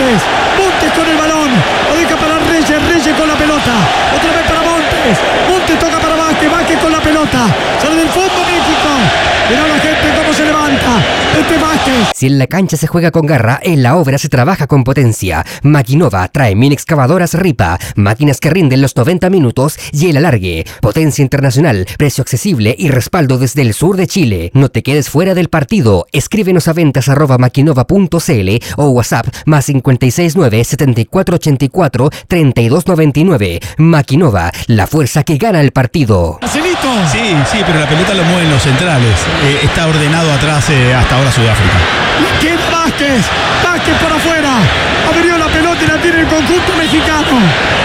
Montes. Montes con el balón. Lo deja para Reyes. Reyes con la pelota. Otra vez para Montes. Montes toca para Vázquez. Vázquez con la pelota. Sale del fondo México. Mirá la gente cómo se levanta. Vázquez. Si en la cancha se juega con garra, en la obra se trabaja con potencia. Maquinova trae mini excavadoras Ripa. Máquinas que rinden los 90 minutos y el alargue. Potencia internacional, precio accesible y respaldo desde el sur de Chile. No te quedes fuera del partido. Escríbenos a ventas@maquinova.cl o WhatsApp +569 7484 3299. Maquinova, la fuerza que gana el partido. ¡Marcelito! Sí, pero la pelota lo mueven los centrales. Está ordenado atrás hasta ahora Sudáfrica. ¿Quién? Vázquez. Vázquez por afuera. Abrió la pelota y la tiene el conjunto mexicano.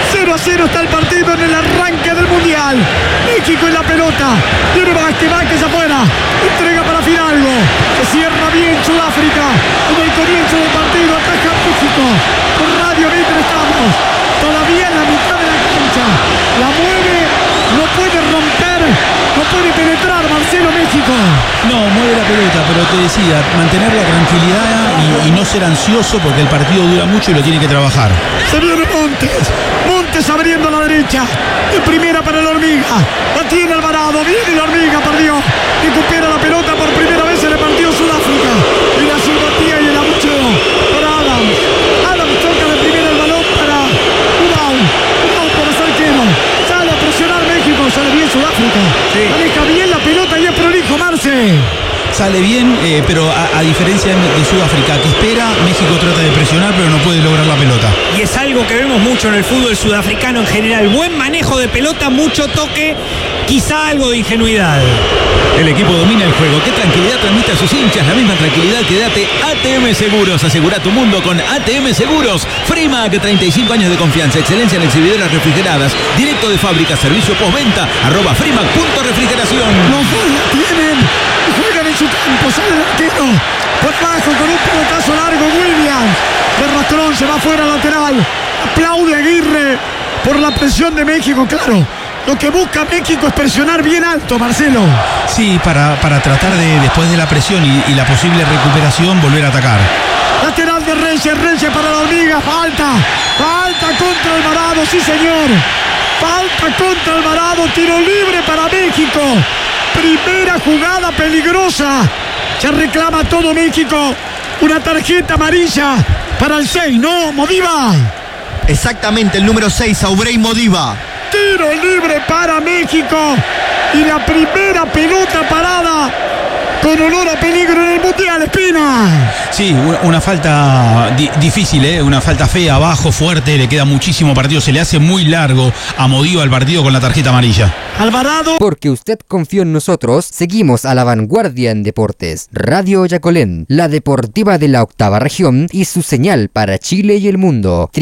0-0 está el partido en el arranque del Mundial. México en la pelota. Tiene Vázquez. Vázquez afuera. Entrega para Fidalgo. Se cierra bien Sudáfrica. En el comienzo del partido ataca México. Por Radio Mitre estamos. Todavía en la mitad de la cancha. La mueve. No puede romper. No puede penetrar Marcelo México. No, mueve la pelota, pero te decía, mantener la tranquilidad y no ser ansioso porque el partido dura mucho y lo tiene que trabajar. Se viene Montes. Montes abriendo a la derecha. De primera para la Hormiga. La tiene Alvarado. Viene la Hormiga. Perdió. Recupera la pelota por primera vez en el partido Sudáfrica. Y la simpatía y el abucheo para Adams. Adams toca de primera el balón para Udao. Udao por el arquero. Sale a presionar México. Sale bien Sudáfrica. Sí. Maneja bien la pelota y es prolijo Marce. Sale bien, pero a diferencia de Sudáfrica, que espera, México trata de presionar, pero no puede lograr la pelota. Y es algo que vemos mucho en el fútbol sudafricano en general. Buen manejo de pelota, mucho toque, quizá algo de ingenuidad. El equipo domina el juego. ¿Qué tranquilidad transmite a sus hinchas? La misma tranquilidad que date ATM Seguros. Asegura tu mundo con ATM Seguros. Frimac, 35 años de confianza, excelencia en exhibidoras refrigeradas, directo de fábrica, servicio postventa, @frimac.refrigeración. Los dos la tienen. Juegan en su campo. Sale el arquero. Por bajo con un pelotazo largo. Williams. De rastrón se va fuera lateral. Aplaude Aguirre por la presión de México. Claro. Lo que busca México es presionar bien alto, Marcelo. Sí, para tratar de, después de la presión y la posible recuperación, volver a atacar. Lateral de Reyes. Reyes para la Hormiga. Falta. Falta contra Alvarado. Sí, señor. Falta contra Alvarado. Tiro libre para México. Primera jugada peligrosa. Se reclama todo México. Una tarjeta amarilla para el 6, ¿no? Modiva. Exactamente, el número 6, Aubrey Modiva. Tiro libre para México. Y la primera pelota parada con olor a peligro en el Mundial, Espina. Sí, una falta difícil, una falta fea, abajo, fuerte, le queda muchísimo partido, se le hace muy largo a Modiva el partido con la tarjeta amarilla. Alvarado. Porque usted confió en nosotros, seguimos a la vanguardia en deportes. Radio Yacolén, la deportiva de la octava región y su señal para Chile y el mundo.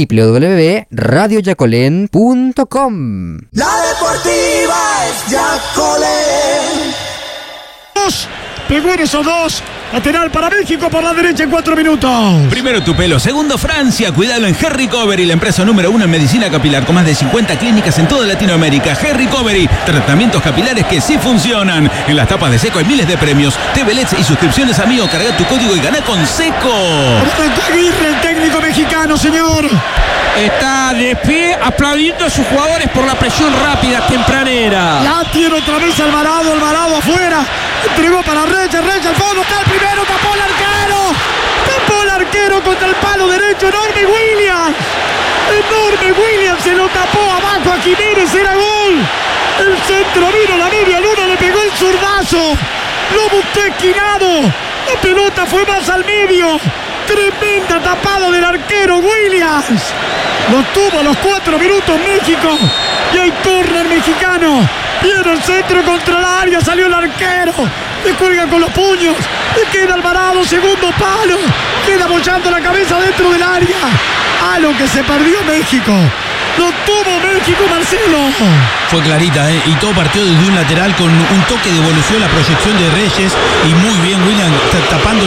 www.radioyacolén.com. La deportiva es Yacolén. Pegó en esos dos. Lateral para México por la derecha en 4 minutos. Primero tu pelo, segundo Francia. Cuídalo en Hair Recovery, la empresa número 1 en medicina capilar con más de 50 clínicas en toda Latinoamérica. Hair Recovery, tratamientos capilares que sí funcionan. En las tapas de Seco hay miles de premios. TV LEDs y suscripciones amigo. Carga tu código y gana con Seco. Aguirre, el técnico mexicano, señor. Está de pie aplaudiendo a sus jugadores por la presión rápida, tempranera. La tiene otra vez Alvarado. Alvarado afuera. Entregó para Reyes. Reyes al fondo. Está el primero. Tapó el arquero. Tapó el arquero contra el palo derecho. Enorme Williams. Enorme Williams. Se lo tapó abajo a Jiménez. Era gol. El centro vino la media luna. Le pegó el zurdazo. Lo buscó esquinado. La pelota fue más al medio. Tremenda tapada del arquero Williams. Lo tuvo a los 4 minutos México. Y hay córner mexicano. Viene el centro contra el área. Salió el arquero. Le cuelga con los puños. Le queda Alvarado. Segundo palo. Queda bollando la cabeza dentro del área. A lo que se perdió México. Lo tuvo México, Marcelo. Fue clarita, y todo partió desde un lateral con un toque de evolución, la proyección de Reyes y muy bien William tapando